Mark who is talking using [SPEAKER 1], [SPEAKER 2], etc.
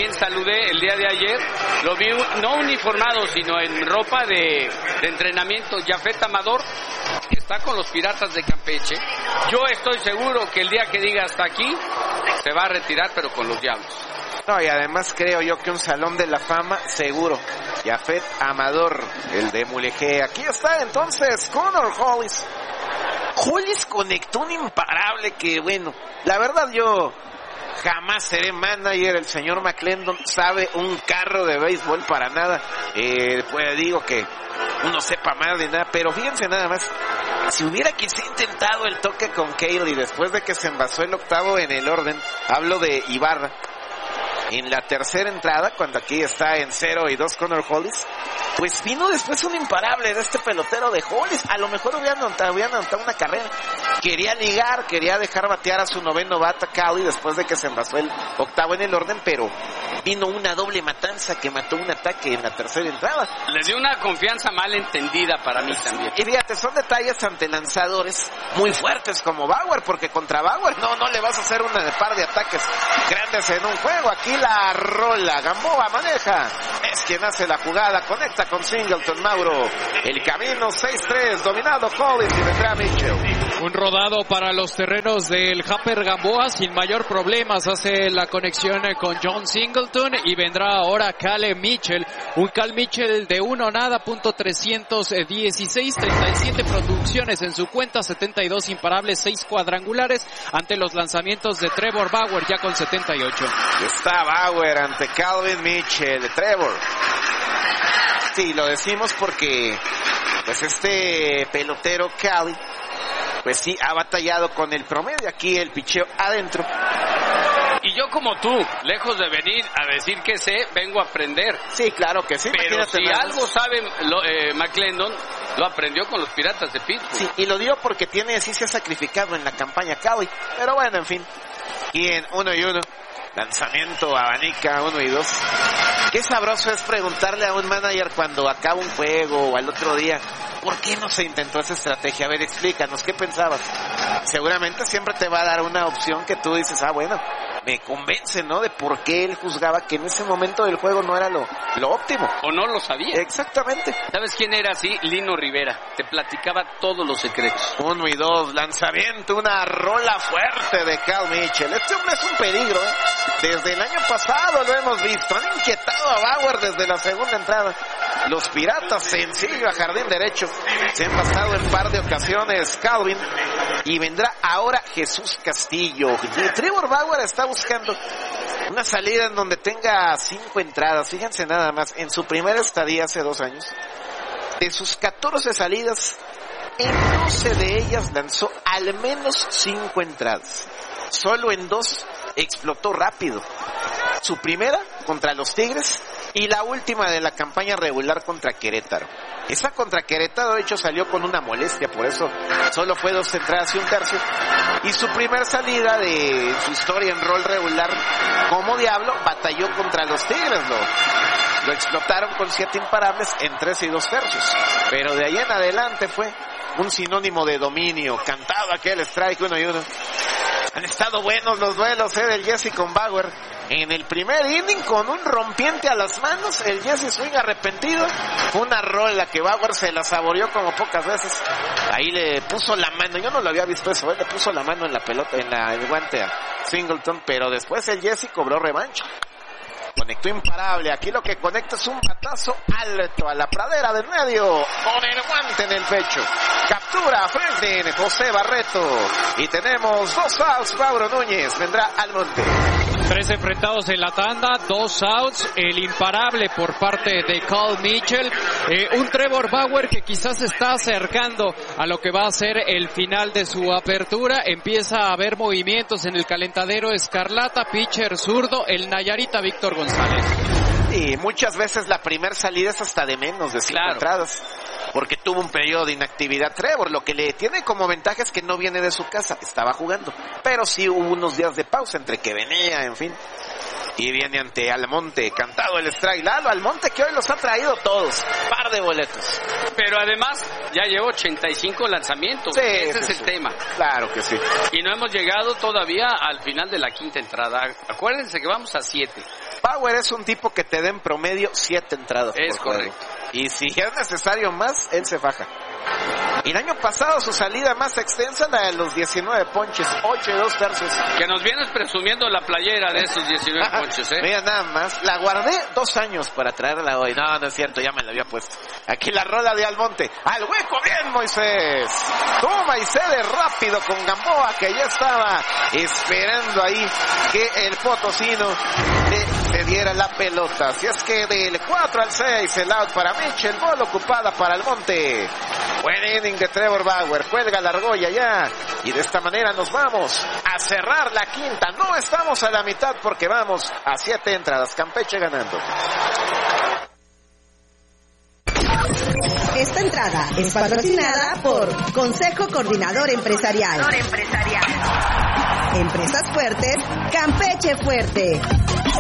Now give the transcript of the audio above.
[SPEAKER 1] también saludé el día de ayer, lo vi no uniformado, sino en ropa de entrenamiento, Jafet Amador, que está con los Piratas de Campeche. Yo estoy seguro que el día que diga hasta aquí, se va a retirar, pero con los Diablos.
[SPEAKER 2] No, y además creo yo que un salón de la fama seguro. Jafet Amador, el de Mulegé. Aquí está entonces Connor Hollis. Hollis conectó un imparable que, bueno, la verdad yo jamás seré manager. El señor McClendon sabe un carro de béisbol para nada. Pues digo que uno sepa más de nada, pero fíjense nada más. Si hubiera quizá intentado el toque con Cayley después de que se envasó el octavo en el orden, hablo de Ibarra, en la tercera entrada, cuando aquí está en 0-2 Connor Hollis, pues vino después un imparable de este pelotero de Hollis. A lo mejor hubieran anotado una carrera. Quería ligar, quería dejar batear a su noveno bata Cali después de que se envasó el octavo en el orden, pero vino una doble matanza que mató un ataque en la tercera entrada.
[SPEAKER 1] Les dio una confianza mal entendida para mí también.
[SPEAKER 2] Y fíjate, son detalles ante lanzadores muy fuertes como Bauer, porque contra Bauer no le vas a hacer una de par de ataques grandes en un juego. Aquí la rola, Gamboa maneja, es quien hace la jugada, conecta con Singleton, Mauro, el camino 6-3, dominado Collins y vendrá Mitchell.
[SPEAKER 3] Un rodado para los terrenos del Hamper Gamboa, sin mayor problemas, hace la conexión con John Singleton y vendrá ahora Cal Mitchell, un Cal Mitchell de 1-316, 37 producciones en su cuenta, 72 imparables, 6 cuadrangulares ante los lanzamientos de Trevor Bauer ya con 78.
[SPEAKER 2] Está Bauer ante Calvin Mitchell, Trevor. Sí, lo decimos porque pues este pelotero Cali, pues sí, ha batallado con el promedio. Aquí el picheo adentro.
[SPEAKER 1] Y yo como tú, lejos de venir a decir que sé, vengo a aprender.
[SPEAKER 2] Sí, claro que sí.
[SPEAKER 1] Pero si algo sabe McClendon, lo aprendió con los Piratas de Pittsburgh.
[SPEAKER 2] Sí, y lo dio porque sí se ha sacrificado en la campaña Cali. Pero bueno, en fin. Y en 1-1. Lanzamiento, abanica, 1-2. Qué sabroso es preguntarle a un manager cuando acaba un juego o al otro día, ¿por qué no se intentó esa estrategia? A ver, explícanos, ¿qué pensabas? Seguramente siempre te va a dar una opción que tú dices, bueno, me convence, ¿no? De por qué él juzgaba que en ese momento del juego no era lo óptimo.
[SPEAKER 1] O no lo sabía.
[SPEAKER 2] Exactamente.
[SPEAKER 1] ¿Sabes quién era así? Lino Rivera. Te platicaba todos los secretos.
[SPEAKER 2] 1-2, lanzamiento, una rola fuerte de Cal Mitchell. Este hombre es un peligro, ¿eh? Desde el año pasado lo hemos visto. Han inquietado a Bauer desde la segunda entrada. Los Piratas, sencillo a jardín derecho. Se han pasado en par de ocasiones Calvin. Y vendrá ahora Jesús Castillo. Y Trevor Bauer está buscando una salida en donde tenga 5 entradas. Fíjense nada más, en su primera estadía hace 2 años, de sus 14 salidas, en 12 de ellas lanzó al menos 5 entradas. Solo en 2 explotó rápido. Su primera contra los Tigres y la última de la campaña regular contra Querétaro. Esa contra Querétaro de hecho salió con una molestia, por eso solo fue 2 entradas y 1 tercio. Y su primer salida de su historia en rol regular como Diablo batalló contra los Tigres. Lo explotaron con 7 imparables en 3 y 2 tercios. Pero de ahí en adelante fue un sinónimo de dominio. Cantado aquel strike 1-1. Han estado buenos los duelos del Jesse con Bauer. En el primer inning, con un rompiente a las manos, el Jesse swing arrepentido. Una rola que Bauer se la saboreó como pocas veces. Ahí le puso la mano, yo no lo había visto eso, le puso la mano en la pelota, el guante a Singleton, pero después el Jesse cobró revancha. Conectó imparable, aquí lo que conecta es un batazo alto a la pradera del medio, con el guante en el pecho. Captura Franklin, José Barreto, y tenemos 2 outs, Mauro Núñez vendrá al monte.
[SPEAKER 3] 3 enfrentados en la tanda, 2 outs, el imparable por parte de Cal Mitchell, un Trevor Bauer que quizás se está acercando a lo que va a ser el final de su apertura. Empieza a haber movimientos en el calentadero escarlata, pitcher zurdo, el Nayarita Víctor González.
[SPEAKER 2] Y muchas veces la primera salida es hasta de menos de 5 entradas. porque tuvo un periodo de inactividad Trevor. Lo que le tiene como ventaja es que no viene de su casa, estaba jugando, pero sí hubo unos días de pausa entre que venía, en fin. Y viene ante Almonte, cantado el strike. Lalo Almonte, que hoy los ha traído todos, par de boletos.
[SPEAKER 1] Pero además ya lleva 85 lanzamientos,
[SPEAKER 2] Sí,
[SPEAKER 1] ese
[SPEAKER 2] sí,
[SPEAKER 1] es el
[SPEAKER 2] sí.
[SPEAKER 1] tema.
[SPEAKER 2] Claro que sí.
[SPEAKER 1] Y no hemos llegado todavía al final de la quinta entrada. Acuérdense que vamos a 7.
[SPEAKER 2] Bauer es un tipo que te da en promedio 7 entradas
[SPEAKER 1] Es
[SPEAKER 2] por juego.
[SPEAKER 1] correcto.
[SPEAKER 2] Y si es necesario más, él se faja. Y el año pasado su salida más extensa, la de los 19 ponches, 8 y 2 tercios.
[SPEAKER 1] Que nos vienes presumiendo la playera de esos 19 ponches,
[SPEAKER 2] Mira nada más, la guardé 2 años para traerla hoy. No, no es cierto, ya me la había puesto. Aquí la rola de Almonte. ¡Al hueco! ¡Bien, Moisés! Toma y cede rápido con Gamboa, que ya estaba esperando ahí que el potosino le diera la pelota. Así es que del 4 al 6, el out para Mitchell, bola ocupada para Almonte. Buen inning de Trevor Bauer, cuelga la argolla ya. Y de esta manera nos vamos a cerrar la quinta. No estamos a la mitad porque vamos a 7 entradas. Campeche ganando.
[SPEAKER 4] Esta entrada es patrocinada por Consejo Coordinador Empresarial. Empresas fuertes, Campeche fuerte.